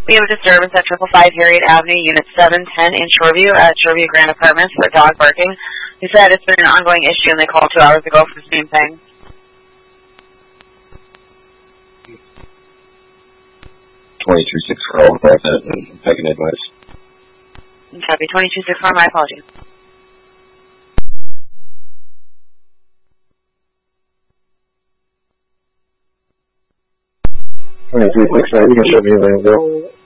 We have a disturbance at 555 Harriet Avenue, Unit 710 in Shoreview at Shoreview Grand Apartments for a dog barking. They said it's been an ongoing issue and they called 2 hours ago for the same thing. 2264, taking advice. Copy, 2264, my apologies. You can show me the